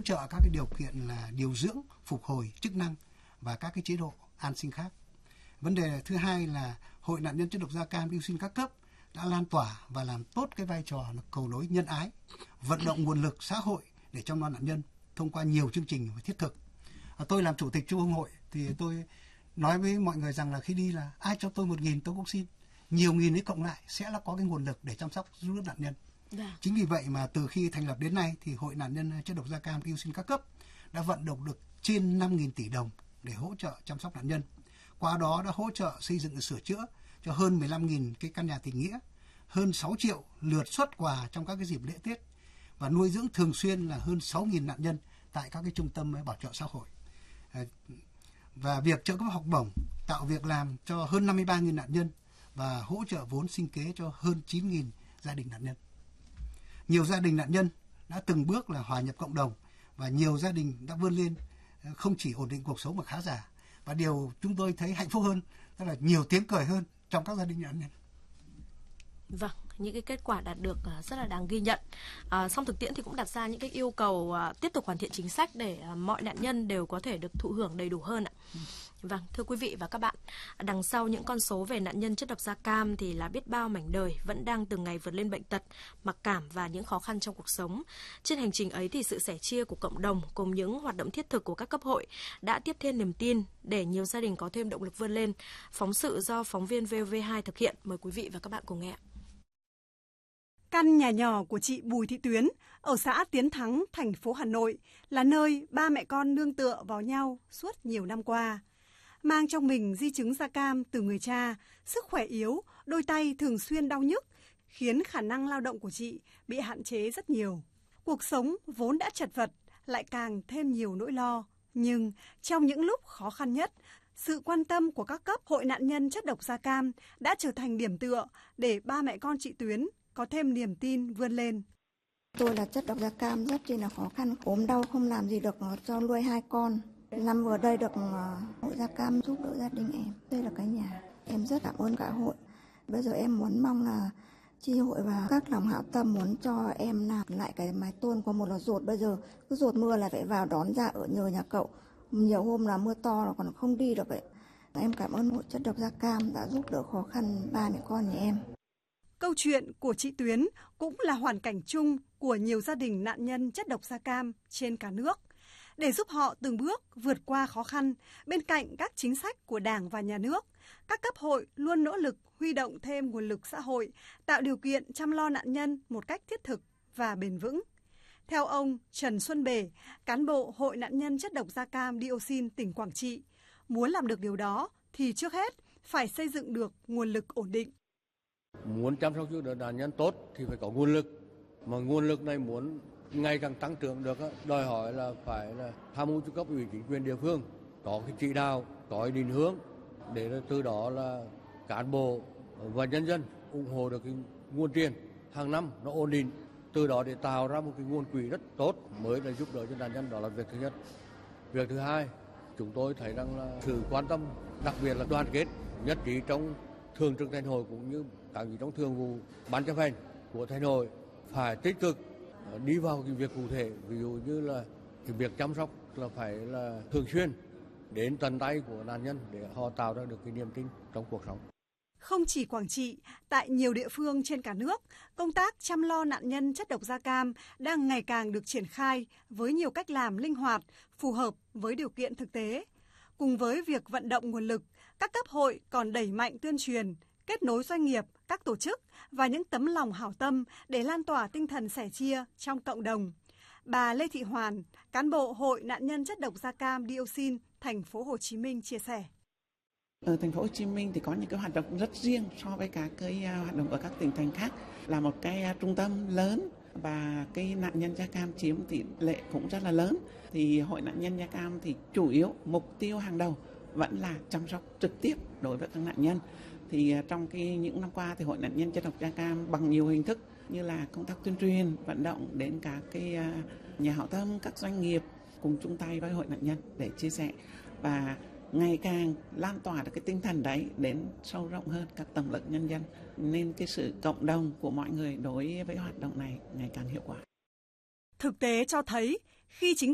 trợ các cái điều kiện là điều dưỡng, phục hồi chức năng và các cái chế độ an sinh khác. Vấn đề thứ hai là Hội nạn nhân chất độc da cam dioxin các cấp đã lan tỏa và làm tốt cái vai trò là cầu nối nhân ái, vận động nguồn lực xã hội để chăm lo nạn nhân thông qua nhiều chương trình thiết thực. Tôi làm chủ tịch Trung ương hội thì tôi nói với mọi người rằng là khi đi là ai cho tôi 1.000 tôi cũng xin, nhiều nghìn ấy cộng lại sẽ là có cái nguồn lực để chăm sóc giúp đỡ nạn nhân. Chính vì vậy mà từ khi thành lập đến nay thì Hội nạn nhân chất độc da cam dioxin các cấp đã vận động được trên 5.000 tỷ đồng để hỗ trợ chăm sóc nạn nhân. Qua đó đã hỗ trợ xây dựng sửa chữa cho hơn 15.000 cái căn nhà tình nghĩa, hơn 6 triệu lượt xuất quà trong các cái dịp lễ Tết và nuôi dưỡng thường xuyên là hơn 6.000 nạn nhân tại các cái trung tâm bảo trợ xã hội. Và việc trợ cấp học bổng tạo việc làm cho hơn 53.000 nạn nhân và hỗ trợ vốn sinh kế cho hơn 9.000 gia đình nạn nhân. Nhiều gia đình nạn nhân đã từng bước là hòa nhập cộng đồng và nhiều gia đình đã vươn lên không chỉ ổn định cuộc sống mà khá giả. Và điều chúng tôi thấy hạnh phúc hơn đó là nhiều tiếng cười hơn trong các gia đình nạn nhân. Vâng, những cái kết quả đạt được rất là đáng ghi nhận. Song thực tiễn thì cũng đặt ra những cái yêu cầu tiếp tục hoàn thiện chính sách để mọi nạn nhân đều có thể được thụ hưởng đầy đủ hơn ạ. Vâng, thưa quý vị và các bạn, đằng sau những con số về nạn nhân chất độc da cam thì là biết bao mảnh đời vẫn đang từng ngày vượt lên bệnh tật, mặc cảm và những khó khăn trong cuộc sống. Trên hành trình ấy thì sự sẻ chia của cộng đồng cùng những hoạt động thiết thực của các cấp hội đã tiếp thêm niềm tin để nhiều gia đình có thêm động lực vươn lên. Phóng sự do phóng viên VOV2 thực hiện, mời quý vị và các bạn cùng nghe. Căn nhà nhỏ của chị Bùi Thị Tuyến ở xã Tiến Thắng, thành phố Hà Nội là nơi ba mẹ con nương tựa vào nhau suốt nhiều năm qua. Mang trong mình di chứng da cam từ người cha, sức khỏe yếu, đôi tay thường xuyên đau nhức, khiến khả năng lao động của chị bị hạn chế rất nhiều. Cuộc sống vốn đã chật vật, lại càng thêm nhiều nỗi lo. Nhưng trong những lúc khó khăn nhất, sự quan tâm của các cấp Hội nạn nhân chất độc da cam đã trở thành điểm tựa để ba mẹ con chị Tuyến có thêm niềm tin vươn lên. Tôi là chất độc da cam rất là khó khăn, ốm đau không làm gì được cho nuôi 2 con. Năm vừa đây được Hội da cam giúp đỡ gia đình em. Đây là cái nhà. Em rất cảm ơn cả hội. Bây giờ em muốn mong là chi hội và các lòng hảo tâm muốn cho em làm lại cái mái tôn của một là dột. Bây giờ cứ dột mưa là phải vào đón ra ở nhờ nhà cậu. Nhiều hôm là mưa to là còn không đi được vậy. Em cảm ơn Hội chất độc da cam đã giúp đỡ khó khăn ba mẹ con nhà em. Câu chuyện của chị Tuyến cũng là hoàn cảnh chung của nhiều gia đình nạn nhân chất độc da cam trên cả nước. Để giúp họ từng bước vượt qua khó khăn, bên cạnh các chính sách của Đảng và Nhà nước, các cấp hội luôn nỗ lực huy động thêm nguồn lực xã hội, tạo điều kiện chăm lo nạn nhân một cách thiết thực và bền vững. Theo ông Trần Xuân Bể, cán bộ Hội nạn nhân chất độc da cam dioxin tỉnh Quảng Trị, muốn làm được điều đó thì trước hết phải xây dựng được nguồn lực ổn định. Muốn chăm sóc giúp đỡ nạn nhân tốt thì phải có nguồn lực, mà nguồn lực này muốn ngày càng tăng trưởng được đòi hỏi là phải là tham mưu cho cấp ủy chính quyền địa phương có cái chỉ đạo, có cái định hướng để từ đó là cán bộ và nhân dân ủng hộ được cái nguồn tiền hàng năm nó ổn định, từ đó để tạo ra một cái nguồn quỹ rất tốt mới là giúp đỡ cho nạn nhân. Đó là việc thứ nhất. Việc thứ hai, chúng tôi thấy rằng là sự quan tâm, đặc biệt là đoàn kết nhất trí trong thường trực Thành hội cũng như các vị trong thường vụ ban chấp hành của Thành hội phải tích cực đi vào cái việc cụ thể, ví dụ như là cái việc chăm sóc là phải là thường xuyên đến tận tay của nạn nhân để họ tạo ra được cái niềm tin trong cuộc sống. Không chỉ Quảng Trị, tại nhiều địa phương trên cả nước, công tác chăm lo nạn nhân chất độc da cam đang ngày càng được triển khai với nhiều cách làm linh hoạt, phù hợp với điều kiện thực tế. Cùng với việc vận động nguồn lực, các cấp hội còn đẩy mạnh tuyên truyền, kết nối doanh nghiệp, các tổ chức và những tấm lòng hảo tâm để lan tỏa tinh thần sẻ chia trong cộng đồng. Bà Lê Thị Hoàn, cán bộ Hội nạn nhân chất độc da cam dioxin thành phố Hồ Chí Minh chia sẻ. Ở thành phố Hồ Chí Minh thì có những cái hoạt động rất riêng so với các cái hoạt động ở các tỉnh thành khác, là một cái trung tâm lớn và cái nạn nhân da cam chiếm tỷ lệ cũng rất là lớn. Thì Hội nạn nhân da cam thì chủ yếu mục tiêu hàng đầu vẫn là chăm sóc trực tiếp đối với các nạn nhân. Thì trong những năm qua thì Hội nạn nhân chất độc da cam bằng nhiều hình thức như là công tác tuyên truyền, vận động đến các cái nhà hảo tâm, các doanh nghiệp cùng chung tay với Hội nạn nhân để chia sẻ và ngày càng lan tỏa được cái tinh thần đấy đến sâu rộng hơn các tầng lớp nhân dân, nên cái sự cộng đồng của mọi người đối với hoạt động này ngày càng hiệu quả. Thực tế cho thấy khi chính